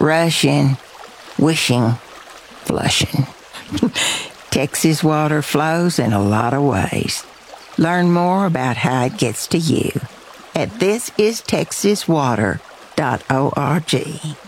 rushing, wishing, flushing. Texas water flows in a lot of ways. Learn more about how it gets to you at thisistexaswater.org.